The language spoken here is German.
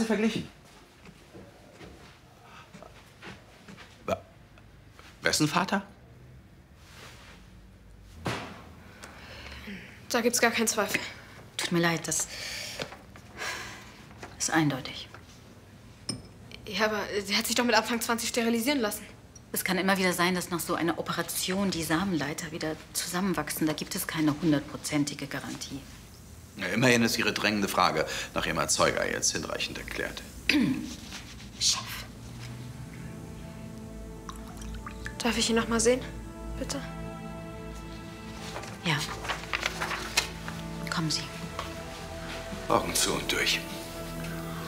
Sie verglichen? Wessen Vater? Da gibt's gar keinen Zweifel. Tut mir leid, das ist eindeutig. Ja, aber sie hat sich doch mit Anfang 20 sterilisieren lassen. Es kann immer wieder sein, dass nach so einer Operation die Samenleiter wieder zusammenwachsen. Da gibt es keine 100%ige Garantie. Ja, immerhin ist Ihre drängende Frage nach Ihrem Erzeuger jetzt hinreichend erklärt. Chef. Darf ich ihn noch mal sehen, bitte? Ja. Kommen Sie. Augen zu und durch.